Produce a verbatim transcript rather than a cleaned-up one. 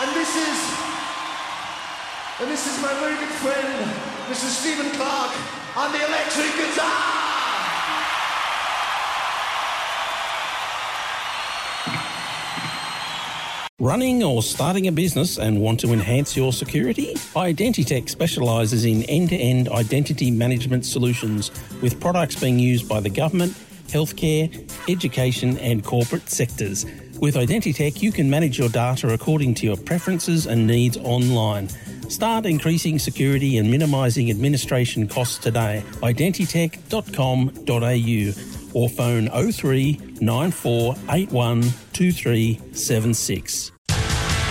And this is, and this is my very good friend, Mister Stephen Clark, on the electric guitar. Running or starting a business and want to enhance your security? Identitech specialises in end-to-end identity management solutions with products being used by the government, healthcare, education and corporate sectors. With Identitech, you can manage your data according to your preferences and needs online. Start increasing security and minimising administration costs today. identitech dot com dot a u or phone oh three nine four eight one two three seven six.